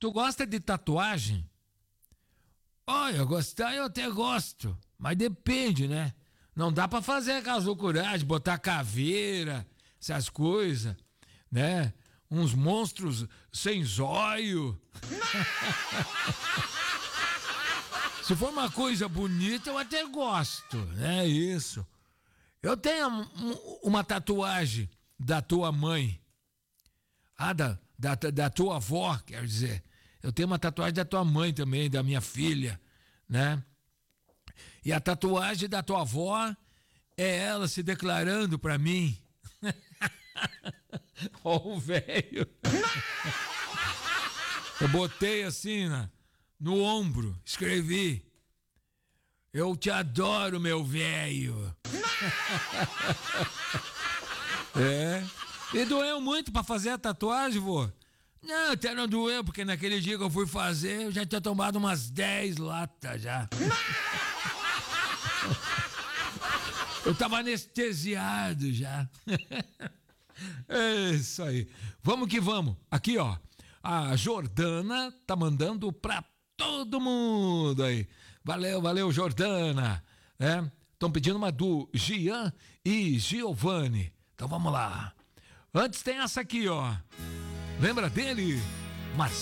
Tu gosta de tatuagem? Olha, gostar eu até gosto, mas depende, né? Não dá pra fazer aquelas loucuragens, botar caveira, essas coisas, né? Uns monstros sem zóio. Se for uma coisa bonita, eu até gosto, né? Isso. Eu tenho uma tatuagem da tua mãe. Da tua avó, quer dizer. Eu tenho uma tatuagem da tua mãe também, da minha filha, né? E a tatuagem da tua avó é ela se declarando pra mim. Ó, o velho. Eu botei assim no ombro, escrevi: eu te adoro, meu velho. É. E doeu muito pra fazer a tatuagem, vô? Não, até não doeu, porque naquele dia que eu fui fazer, eu já tinha tomado umas 10 latas já. Eu tava anestesiado já. É isso aí. Vamos que vamos. Aqui, ó. A Jordana tá mandando pra todo mundo aí. Valeu, valeu, Jordana. Estão pedindo uma do Gian e Giovanni. Então vamos lá. Antes tem essa aqui, ó. Lembra dele? Marcelo.